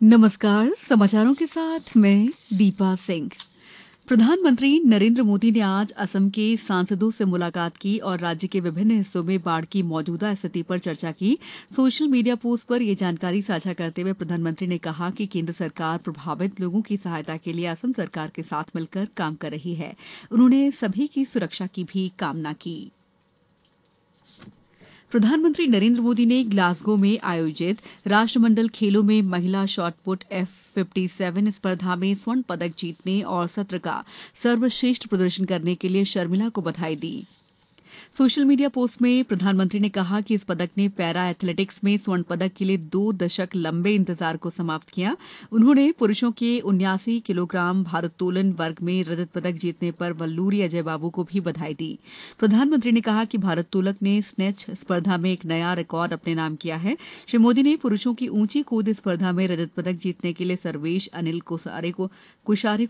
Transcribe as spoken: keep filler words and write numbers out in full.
नमस्कार। समाचारों के साथ मैं दीपा सिंह। प्रधानमंत्री नरेंद्र मोदी ने आज असम के सांसदों से मुलाकात की और राज्य के विभिन्न हिस्सों में बाढ़ की मौजूदा स्थिति पर चर्चा की। सोशल मीडिया पोस्ट पर यह जानकारी साझा करते हुए प्रधानमंत्री ने कहा कि केंद्र सरकार प्रभावित लोगों की सहायता के लिए असम सरकार के साथ मिलकर काम कर रही है। उन्होंने सभी की सुरक्षा की भी कामना की। प्रधानमंत्री नरेंद्र मोदी ने ग्लासगो में आयोजित राष्ट्रमंडल खेलों में महिला शॉटपुट एफ फिफ्टी सेवन स्पर्धा में स्वर्ण पदक जीतने और सत्र का सर्वश्रेष्ठ प्रदर्शन करने के लिए शर्मिला को बधाई दी। सोशल मीडिया पोस्ट में प्रधानमंत्री ने कहा कि इस पदक ने पैरा एथलेटिक्स में स्वर्ण पदक के लिए दो दशक लंबे इंतजार को समाप्त किया। उन्होंने पुरुषों के उन्यासी किलोग्राम भारोत्तोलन वर्ग में रजत पदक जीतने पर वल्लूरी अजय बाबू को भी बधाई दी। प्रधानमंत्री ने कहा कि भारोत्तोलक ने स्नेच स्पर्धा में एक नया रिकॉर्ड अपने नाम किया है। श्री मोदी ने पुरुषों की ऊंची कूद स्पर्धा में रजत पदक जीतने के लिए सर्वेश अनिल कुसारे को कुशारे